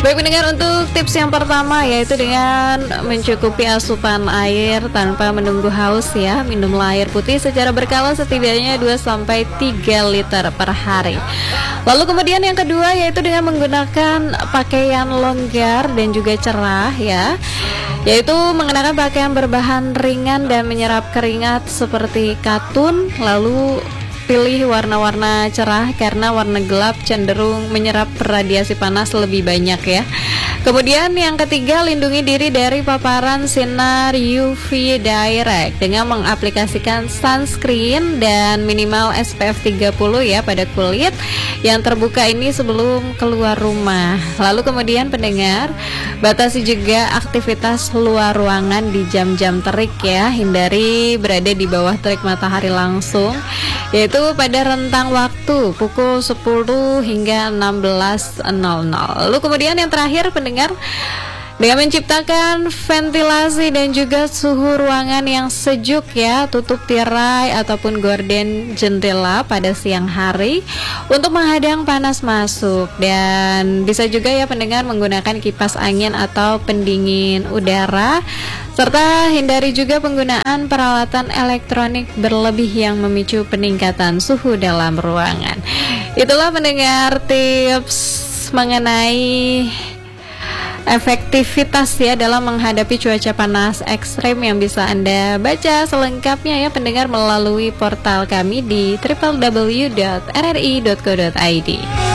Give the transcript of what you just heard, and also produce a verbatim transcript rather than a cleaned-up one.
Baik pendengar, untuk tips yang pertama yaitu dengan mencukupi asupan air tanpa menunggu haus ya. Minumlah air putih secara berkala setidaknya dua sampai tiga liter per hari. Lalu kemudian yang kedua yaitu dengan menggunakan pakaian longgar dan juga cerah ya, yaitu mengenakan pakaian berbahan ringan dan menyerap keringat seperti katun. Lalu pilih warna-warna cerah karena warna gelap cenderung menyerap radiasi panas lebih banyak ya. Kemudian yang ketiga, lindungi diri dari paparan sinar U V direct dengan mengaplikasikan sunscreen dan minimal S P F tiga puluh ya pada kulit yang terbuka ini sebelum keluar rumah. Lalu kemudian pendengar, batasi juga aktivitas luar ruangan di jam-jam terik ya. Hindari berada di bawah terik matahari langsung, yaitu pada rentang waktu pukul sepuluh hingga enam belas nol nol. Lalu kemudian yang terakhir pendengar, dengan menciptakan ventilasi dan juga suhu ruangan yang sejuk ya, tutup tirai ataupun gorden jendela pada siang hari untuk menghadang panas masuk. Dan bisa juga ya pendengar menggunakan kipas angin atau pendingin udara, serta hindari juga penggunaan peralatan elektronik berlebih yang memicu peningkatan suhu dalam ruangan. Itulah pendengar tips mengenai efektivitas ya dalam menghadapi cuaca panas ekstrem yang bisa Anda baca selengkapnya ya pendengar melalui portal kami di w w w dot r r i dot co dot i d.